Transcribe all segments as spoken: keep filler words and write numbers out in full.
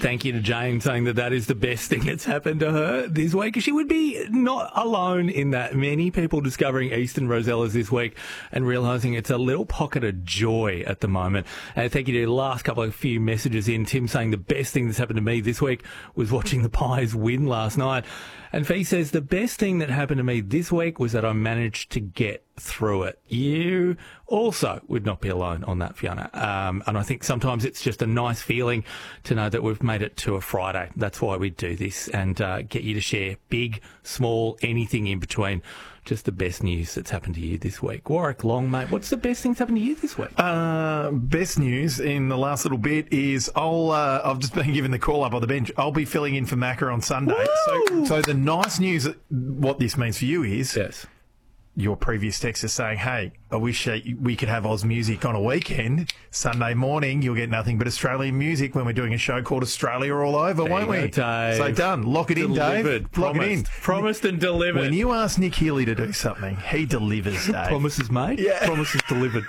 Thank you to Jane saying that that is the best thing that's happened to her this week. She would be not alone in that. Many people discovering Eastern Rosellas this week and realising it's a little pocket of joy at the moment. And thank you to the last couple of few messages in. Tim saying the best thing that's happened to me this week was watching the Pies win last night. And Fee says the best thing that happened to me this week was that I managed to get through it. You also would not be alone on that, Fiona. Um, and I think sometimes it's just a nice feeling to know that we've made it to a Friday. That's why we do this, and uh, get you to share big, small, anything in between. Just the best news that's happened to you this week. Warwick Long, mate, what's the best thing that's happened to you this week? Uh, best news in the last little bit is I'll, uh, I've just been given the call up on the bench. I'll be filling in for Macca on Sunday. So, so the nice news, what this means for you is... Yes. Your previous text is saying, hey, I wish uh, we could have Oz music on a weekend. Sunday morning, you'll get nothing but Australian music when we're doing a show called Australia All Over, there won't we? Go, so done. Lock it delivered. in, Dave. Promised. Lock it in. Promised and delivered. When you ask Nick Healy to do something, he delivers, Dave. Promises made, yeah. Promises delivered.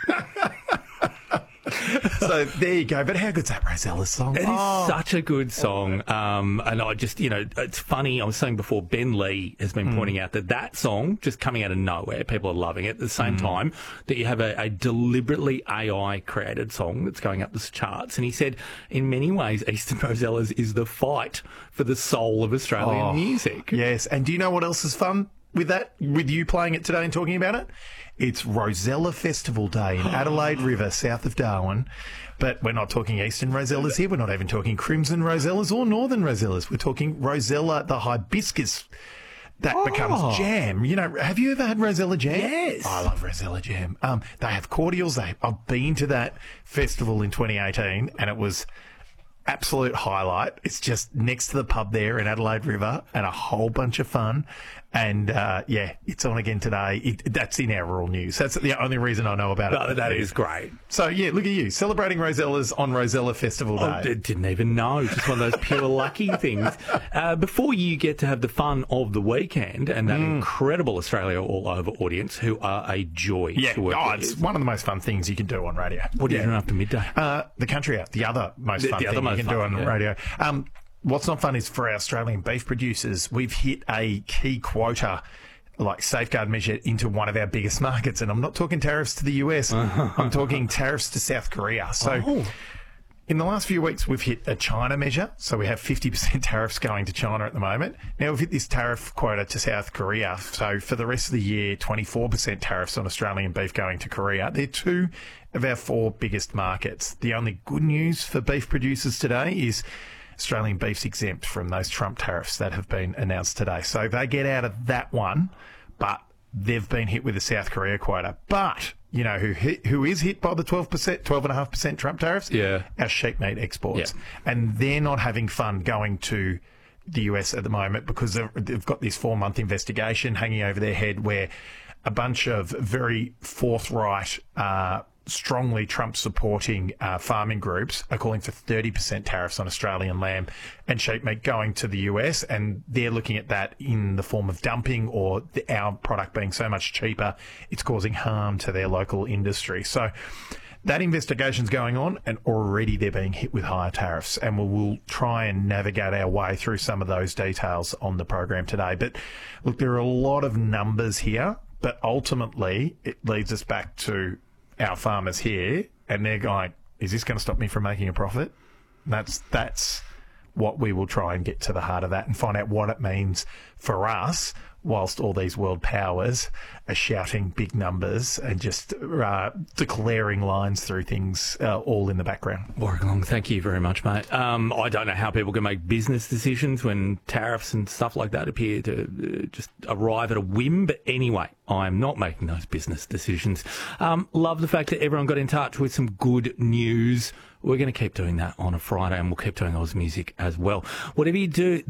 So there you go. But how good's that Rosella song? It is oh. such a good song. Um, and I just, you know, it's funny. I was saying before, Ben Lee has been mm. pointing out that that song, just coming out of nowhere, people are loving it. At the same mm. time that you have a, a deliberately A I created song that's going up the charts. And he said, in many ways, Eastern Rosellas is the fight for the soul of Australian oh, music. Yes. And do you know what else is fun with that, with you playing it today and talking about it? It's Rosella Festival Day in Adelaide River, south of Darwin. But we're not talking Eastern Rosellas here. We're not even talking Crimson Rosellas or Northern Rosellas. We're talking Rosella, the hibiscus that oh. becomes jam. You know, have you ever had Rosella jam? Yes. Oh, I love Rosella jam. Um, they have cordials. They, I've been to that festival in twenty eighteen, and it was absolute highlight. It's just next to the pub there in Adelaide River, and a whole bunch of fun. And, uh, yeah, it's on again today. It, that's in our rural news. That's the only reason I know about it. No, that is great. So, yeah, look at you, celebrating Rosellas on Rosella Festival Day. I didn't even know. Just one of those pure lucky things. Uh, before you get to have the fun of the weekend and that mm. incredible Australia All Over audience who are a joy yeah, to work oh, with. It's one of the most fun things you can do on radio. What are you yeah. doing after midday? Uh, the Country Out, the other most the, fun the thing other you can fun, do on yeah. radio. Um, what's not fun is for our Australian beef producers, we've hit a key quota, like safeguard measure, into one of our biggest markets. And I'm not talking tariffs to the U S. I'm talking tariffs to South Korea. So oh. in the last few weeks, we've hit a China measure. So we have fifty percent tariffs going to China at the moment. Now we've hit this tariff quota to South Korea. So for the rest of the year, twenty-four percent tariffs on Australian beef going to Korea. They're two of our four biggest markets. The only good news for beef producers today is Australian beef's exempt from those Trump tariffs that have been announced today. So they get out of that one, but they've been hit with the South Korea quota. But, you know, who hit, who is hit by the twelve percent, twelve point five percent Trump tariffs? Yeah. Our sheep meat exports. Yeah. And they're not having fun going to the U S at the moment because they've, they've got this four-month investigation hanging over their head where a bunch of very forthright uh strongly Trump-supporting uh, farming groups are calling for thirty percent tariffs on Australian lamb and sheep meat going to the U S, and they're looking at that in the form of dumping or the, our product being so much cheaper, it's causing harm to their local industry. So that investigation's going on, and already they're being hit with higher tariffs, and we'll, we'll try and navigate our way through some of those details on the program today. But look, there are a lot of numbers here, but ultimately it leads us back to our farmers here, and they're going, is this going to stop me from making a profit? That's that's what we will try and get to the heart of that and find out what it means for us whilst all these world powers are shouting big numbers and just uh, declaring lines through things uh, all in the background. Warwick Long, thank you very much, mate. Um, I don't know how people can make business decisions when tariffs and stuff like that appear to uh, just arrive at a whim. But anyway, I'm not making those business decisions. Um, love the fact that everyone got in touch with some good news. We're going to keep doing that on a Friday, and we'll keep doing Oz music as well. Whatever you do,